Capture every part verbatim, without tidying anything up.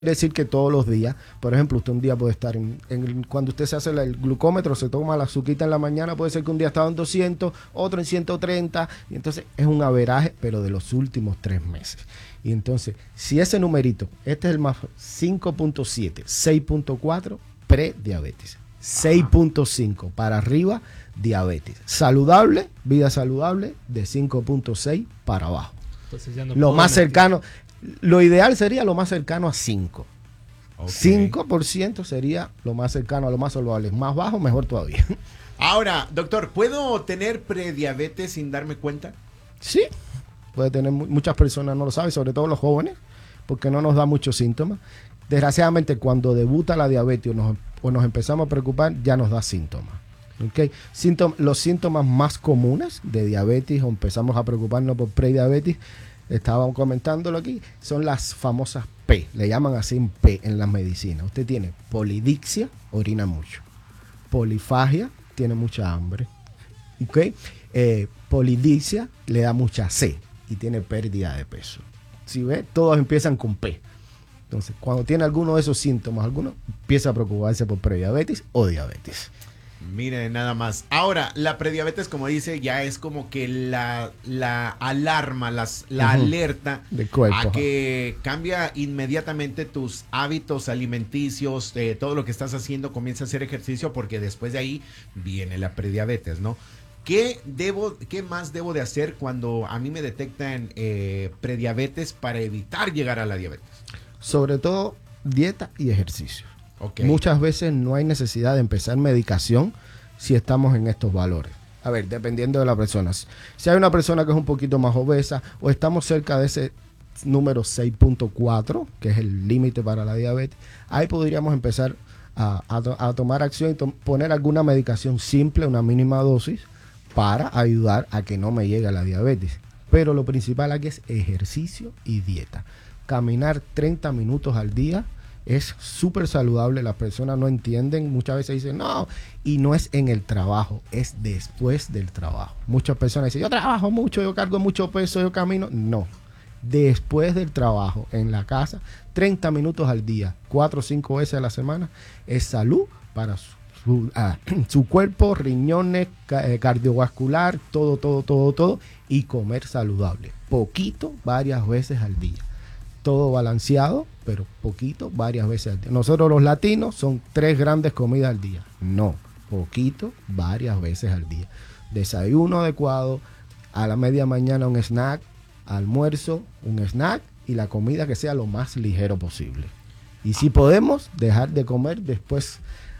decir que todos los días, por ejemplo, usted un día puede estar en, en cuando usted se hace el glucómetro, se toma la azuquita en la mañana, puede ser que un día estaba en doscientos, otro en ciento treinta, y entonces es un averaje, pero de los últimos tres meses. Y entonces, si ese numerito, este es el más, cinco punto siete, seis punto cuatro, prediabetes, seis punto cinco para arriba, diabetes. Saludable, vida saludable, de cinco punto seis para abajo. Entonces ya no lo más cercano, lo ideal sería lo más cercano a cinco. Okay. cinco por ciento sería lo más cercano a lo más saludable. Más bajo, mejor todavía. Ahora, doctor, ¿puedo tener prediabetes sin darme cuenta? Sí, puede tener, muchas personas no lo saben, sobre todo los jóvenes, porque no nos da muchos síntomas. Desgraciadamente, cuando debuta la diabetes o nos, o nos empezamos a preocupar, ya nos da síntomas. Okay. Síntom- los síntomas más comunes de diabetes, o empezamos a preocuparnos por prediabetes, estábamos comentándolo aquí, son las famosas P, le llaman así en P en la medicina. Usted tiene polidixia, orina mucho. Polifagia, tiene mucha hambre. Okay. Eh, polidixia, le da mucha sed y tiene pérdida de peso. Si ve, todos empiezan con P. Entonces, cuando tiene alguno de esos síntomas, alguno empieza a preocuparse por prediabetes o diabetes. Miren, nada más. Ahora, la prediabetes, como dice, ya es como que la, la alarma, las, la uh-huh. alerta de cuerpo, a que cambia inmediatamente tus hábitos alimenticios, eh, todo lo que estás haciendo, comienza a hacer ejercicio, porque después de ahí viene la prediabetes, ¿no? ¿Qué debo, qué más debo de hacer cuando a mí me detectan eh, prediabetes para evitar llegar a la diabetes? Sobre todo, dieta y ejercicio. Okay. Muchas veces no hay necesidad de empezar medicación si estamos en estos valores. A ver, dependiendo de la persona. Si hay una persona que es un poquito más obesa o estamos cerca de ese número seis punto cuatro, que es el límite para la diabetes, ahí podríamos empezar a, a, to- a tomar acción y to- poner alguna medicación simple, una mínima dosis, para ayudar a que no me llegue a la diabetes. Pero lo principal aquí es ejercicio y dieta. Caminar treinta minutos al día es súper saludable. Las personas no entienden, muchas veces dicen no, y no es en el trabajo, es después del trabajo. Muchas personas dicen yo trabajo mucho, yo cargo mucho peso, yo camino. No, después del trabajo, en la casa, treinta minutos al día, cuatro o cinco veces a la semana, es salud para su, su, ah, su cuerpo, riñones, ca- eh, cardiovascular, todo, todo, todo, todo, y comer saludable, poquito, varias veces al día. Todo balanceado, pero poquito, varias veces al día. Nosotros los latinos son tres grandes comidas al día. No, poquito, varias veces al día. Desayuno adecuado, a la media mañana un snack, almuerzo, un snack y la comida que sea lo más ligero posible. Y si podemos, dejar de comer después,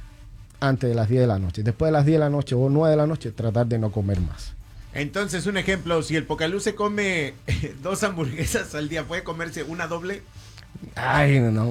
antes de las diez de la noche. Después de las diez de la noche o nueve de la noche, tratar de no comer más. Entonces, un ejemplo, si el Pocaluz se come dos hamburguesas al día, ¿puede comerse una doble? Ay, no.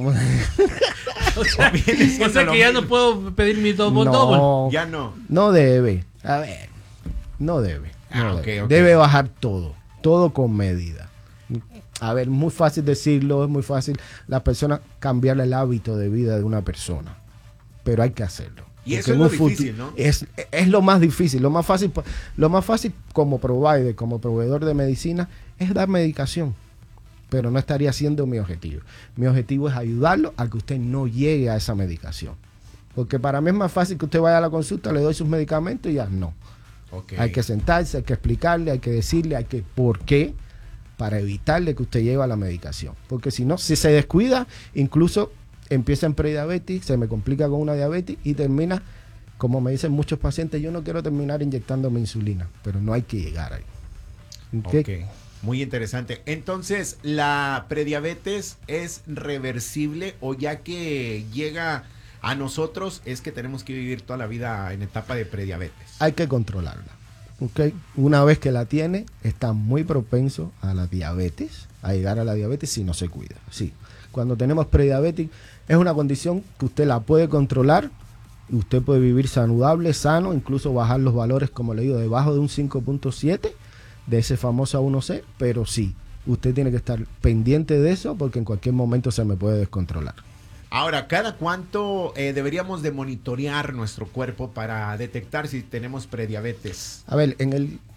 O sea, o sea que ya no puedo pedir mi double no, double. Ya no. No debe. A ver, no debe. No Ah, debe. okay, okay. Debe bajar todo. Todo con medida. A ver, muy fácil decirlo, es muy fácil las personas cambiar el hábito de vida de una persona. Pero hay que hacerlo. Y Porque eso es en lo un futuro- difícil, ¿no? Es, es lo más difícil. Lo más fácil, lo más fácil como provider, como proveedor de medicina, es dar medicación. Pero no estaría siendo mi objetivo. Mi objetivo es ayudarlo a que usted no llegue a esa medicación. Porque para mí es más fácil que usted vaya a la consulta, le doy sus medicamentos y ya no. Okay. Hay que sentarse, hay que explicarle, hay que decirle, hay que por qué, para evitarle que usted lleve a la medicación. Porque si no, si se descuida, incluso empieza en prediabetes, se me complica con una diabetes y termina, como me dicen muchos pacientes, yo no quiero terminar inyectándome insulina, pero no hay que llegar ahí. ¿Okay? Ok, muy interesante. Entonces, ¿la prediabetes es reversible o ya que llega a nosotros es que tenemos que vivir toda la vida en etapa de prediabetes? Hay que controlarla. ¿Okay? Una vez que la tiene, está muy propenso a la diabetes, a llegar a la diabetes si no se cuida. Sí. Cuando tenemos prediabetes, es una condición que usted la puede controlar, y usted puede vivir saludable, sano, incluso bajar los valores, como le digo, debajo de un cinco punto siete, de ese famoso A uno C, pero sí, usted tiene que estar pendiente de eso porque en cualquier momento se me puede descontrolar. Ahora, ¿cada cuánto eh, deberíamos de monitorear nuestro cuerpo para detectar si tenemos prediabetes? A ver, en el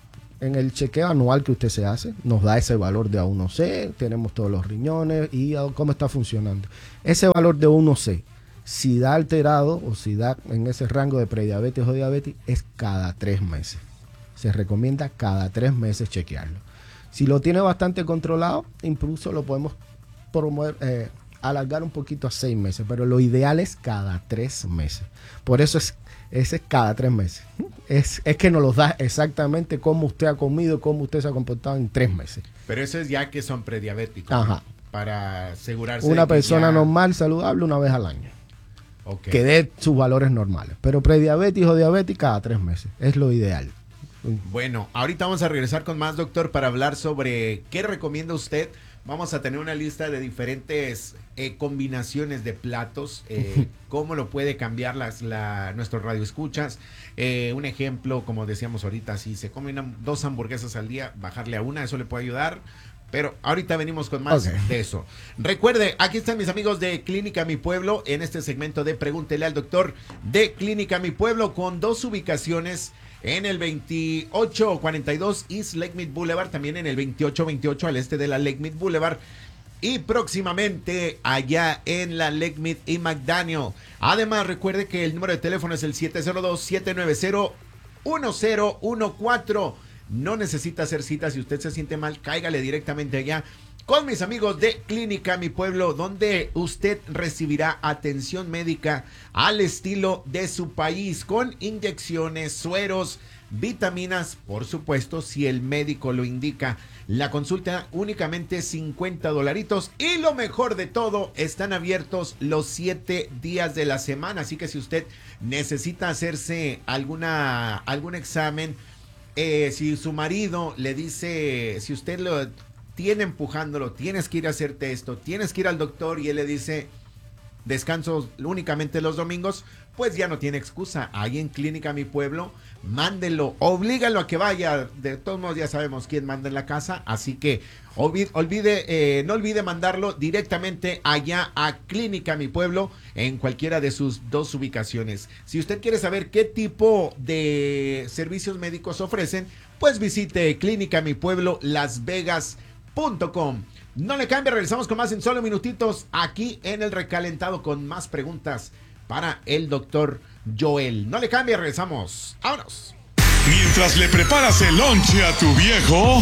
en el chequeo anual que usted se hace, nos da ese valor de A uno C, tenemos todos los riñones y cómo está funcionando. Ese valor de A uno C, si da alterado o si da en ese rango de prediabetes o diabetes, es cada tres meses. Se recomienda cada tres meses chequearlo. Si lo tiene bastante controlado, incluso lo podemos promover, eh, alargar un poquito a seis meses, pero lo ideal es cada tres meses. Por eso es, ese es cada tres meses. Es, es que nos lo da exactamente cómo usted ha comido, cómo usted se ha comportado en tres meses. Pero eso es ya que son prediabéticos. Ajá. ¿No? Para asegurarse. Una de que persona ya... normal, saludable, una vez al año. Okay. Que dé sus valores normales. Pero prediabetes o diabetes cada tres meses. Es lo ideal. Bueno, ahorita vamos a regresar con más, doctor, para hablar sobre qué recomienda usted. Vamos a tener una lista de diferentes eh, combinaciones de platos, eh, cómo lo puede cambiar las, la, nuestros radioescuchas. Eh, un ejemplo, como decíamos ahorita, si se comen una, dos hamburguesas al día, bajarle a una, eso le puede ayudar. Pero ahorita venimos con más okay. de eso. Recuerde, aquí están mis amigos de Clínica Mi Pueblo en este segmento de Pregúntele al Doctor de Clínica Mi Pueblo, con dos ubicaciones en el veintiocho cuarenta y dos East Lake Mead Boulevard, también en el veintiocho veintiocho al este de la Lake Mead Boulevard, y próximamente allá en la Lake Mead y McDaniel. Además, recuerde que el número de teléfono es el siete cero dos, siete nueve cero, uno cero uno cuatro. No necesita hacer citas. Si usted se siente mal, cáigale directamente allá con mis amigos de Clínica Mi Pueblo, donde usted recibirá atención médica al estilo de su país, con inyecciones, sueros, vitaminas, por supuesto, si el médico lo indica. La consulta únicamente cincuenta dolaritos, y lo mejor de todo, están abiertos los siete días de la semana. Así que si usted necesita hacerse alguna, algún examen, eh, si su marido le dice, si usted lo tiene empujándolo, tienes que ir a hacerte esto, tienes que ir al doctor, y él le dice descanso únicamente los domingos, pues ya no tiene excusa. Ahí en Clínica Mi Pueblo, mándelo, oblígalo a que vaya. De todos modos ya sabemos quién manda en la casa, así que olvide, olvide eh, no olvide mandarlo directamente allá a Clínica Mi Pueblo en cualquiera de sus dos ubicaciones. Si usted quiere saber qué tipo de servicios médicos ofrecen, pues visite Clínica Mi Pueblo Las Vegas punto com. No le cambie, regresamos con más en solo minutitos aquí en El Recalentado, con más preguntas para el doctor Joel. No le cambie, regresamos. ¡Vámonos! Mientras le preparas el lonche a tu viejo,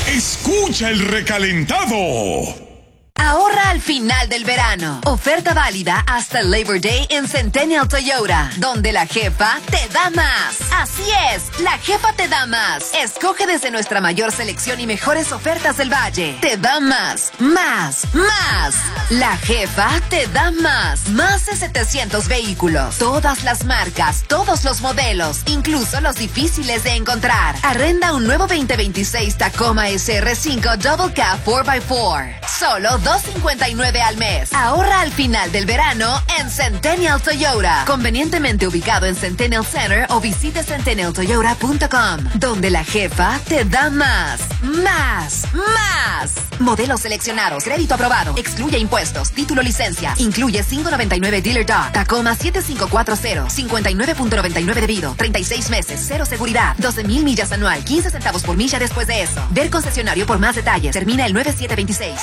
escucha El Recalentado. Ahorra al final del verano. Oferta válida hasta Labor Day en Centennial Toyota, donde la jefa te da más. Así es, la jefa te da más. Escoge desde nuestra mayor selección y mejores ofertas del Valle. Te da más, más, más. La jefa te da más. Más de setecientos vehículos. Todas las marcas, todos los modelos, incluso los difíciles de encontrar. Arrenda un nuevo veinte veintiséis Tacoma S R cinco Double Cab cuatro por cuatro. Solo dos cincuenta y nueve al mes. Ahorra al final del verano en Centennial Toyota. Convenientemente ubicado en Centennial Center, o visite centennial toyota punto com, donde la jefa te da más, más, más. Modelos seleccionados, crédito aprobado, excluye impuestos, título, licencia, incluye cinco noventa y nueve Dealer Dog, Tacoma siete cinco cuatro cero, cincuenta y nueve punto noventa y nueve debido, treinta y seis meses, cero seguridad, doce mil millas anual, quince centavos por milla después de eso. Ver concesionario por más detalles. Termina el nueve siete veintiséis.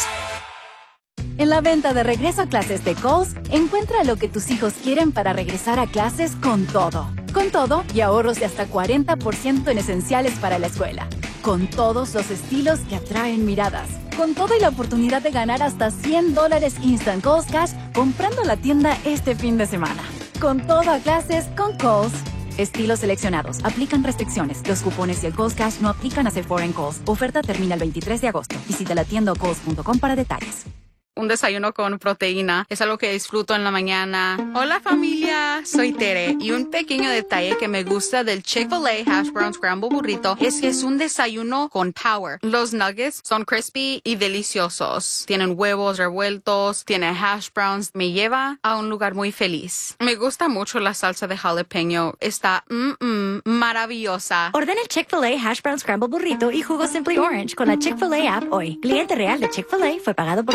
En la venta de regreso a clases de Kohl's, encuentra lo que tus hijos quieren para regresar a clases con todo. Con todo y ahorros de hasta cuarenta por ciento en esenciales para la escuela. Con todos los estilos que atraen miradas. Con todo y la oportunidad de ganar hasta cien dólares Instant Kohl's Cash comprando la tienda este fin de semana. Con todo a clases con Kohl's. Estilos seleccionados. Aplican restricciones. Los cupones y el Kohl's Cash no aplican a Sephora en Kohl's. Oferta termina el veintitrés de agosto. Visita la tienda o kohls punto com para detalles. Un desayuno con proteína es algo que disfruto en la mañana. Hola familia, soy Tere, y un pequeño detalle que me gusta del Chick-fil-A Hash Brown Scramble Burrito es que es un desayuno con power. Los nuggets son crispy y deliciosos. Tienen huevos revueltos, tiene hash browns. Me lleva a un lugar muy feliz. Me gusta mucho la salsa de jalapeño. Está mm, mm, maravillosa. Ordena el Chick-fil-A Hash Brown Scramble Burrito y jugo Simply Orange con la Chick-fil-A app hoy. Cliente real de Chick-fil-A fue pagado por su testimonio.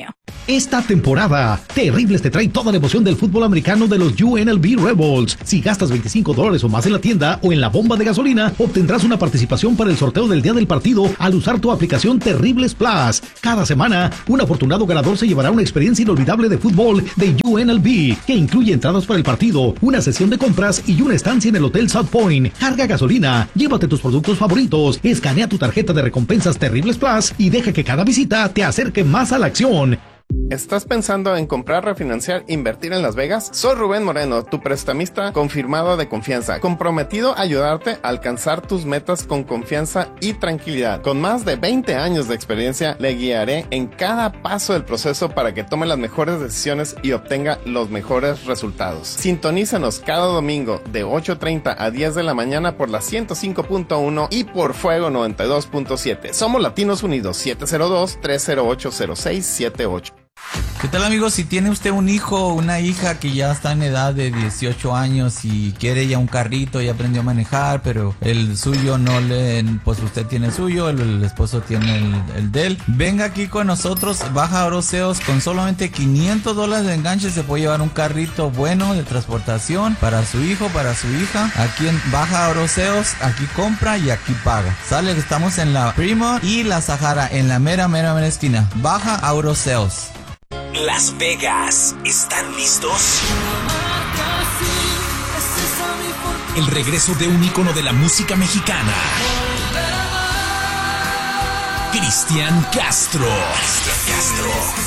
junio. Esta temporada, Terribles te trae toda la emoción del fútbol americano de los U N L V Rebels. Si gastas veinticinco dólares o más en la tienda o en la bomba de gasolina, obtendrás una participación para el sorteo del día del partido al usar tu aplicación Terribles Plus. Cada semana, un afortunado ganador se llevará una experiencia inolvidable de fútbol de U N L V, que incluye entradas para el partido, una sesión de compras y una estancia en el Hotel South Point. Carga gasolina, llévate tus productos favoritos, escanea tu tarjeta de recompensas Terribles Plus y deja que cada visita te acerque más a la acción. ¿Estás pensando en comprar, refinanciar, invertir en Las Vegas? Soy Rubén Moreno, tu prestamista confirmado de confianza, comprometido a ayudarte a alcanzar tus metas con confianza y tranquilidad. Con más de veinte años de experiencia, le guiaré en cada paso del proceso para que tome las mejores decisiones y obtenga los mejores resultados. Sintonízanos cada domingo de ocho treinta a diez de la mañana por la ciento cinco punto uno y por Fuego noventa y dos punto siete. Somos Latinos Unidos, siete cero dos, tres cero ocho, cero seis siete ocho. ¿Qué tal, amigos? Si tiene usted un hijo o una hija que ya está en edad de dieciocho años y quiere ya un carrito, ya aprendió a manejar, pero el suyo no le... Pues usted tiene el suyo, el, el esposo tiene el, el de él. Venga aquí con nosotros, baja Oroseos, con solamente quinientos dólares de enganche se puede llevar un carrito bueno de transportación para su hijo, para su hija. Aquí en Baja Oroseos, aquí compra y aquí paga. Sale, estamos en la Prima y la Sahara, en la mera, mera, mera esquina. Baja Oroseos. Las Vegas, ¿están listos? El regreso de un ícono de la música mexicana, Cristian Castro. Cristian Castro.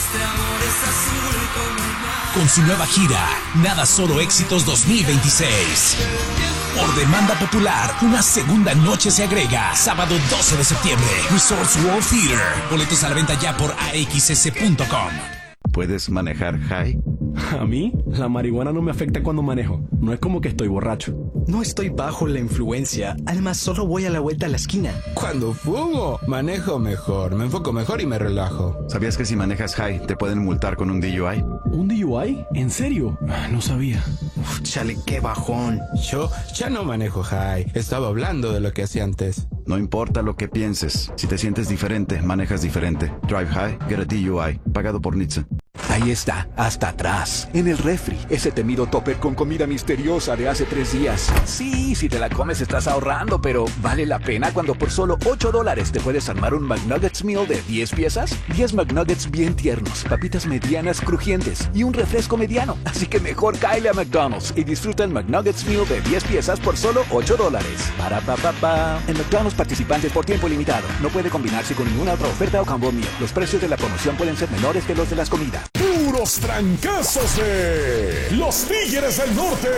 Con su nueva gira, Nada Solo Éxitos dos mil veintiséis. Por demanda popular, una segunda noche se agrega. Sábado doce de septiembre, Resorts World Theater. Boletos a la venta ya por a x s punto com. ¿Puedes manejar high? A mí, la marihuana no me afecta cuando manejo. No es como que estoy borracho. No estoy bajo la influencia. Además, solo voy a la vuelta a la esquina. Cuando fumo, manejo mejor, me enfoco mejor y me relajo. ¿Sabías que si manejas high te pueden multar con un D U I? ¿Un D U I? ¿En serio? No sabía. Uf, chale, qué bajón. Yo ya no manejo high. Estaba hablando de lo que hacía antes. No importa lo que pienses. Si te sientes diferente, manejas diferente. Drive high, get a D U I. Pagado por N H T S A. Ahí está, hasta atrás, en el refri, ese temido topper con comida misteriosa de hace tres días. Sí, si te la comes estás ahorrando, pero ¿vale la pena cuando por solo ocho dólares te puedes armar un McNuggets Meal de diez piezas? diez McNuggets bien tiernos, papitas medianas crujientes y un refresco mediano. Así que mejor cáele a McDonald's y disfruta el McNuggets Meal de diez piezas por solo ocho dólares. Para pa pa pa. En McDonald's participantes por tiempo limitado. No puede combinarse con ninguna otra oferta o combo meal. Los precios de la promoción pueden ser menores que los de las comidas. Puros trancazos de los Tigres del Norte.